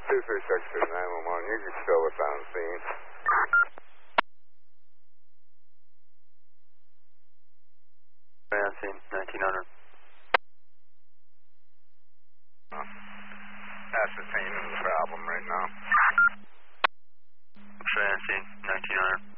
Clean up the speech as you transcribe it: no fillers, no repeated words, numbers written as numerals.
911. You can show us on scene. On scene, 1900. Ascertaining the problem right now. On scene, 1900.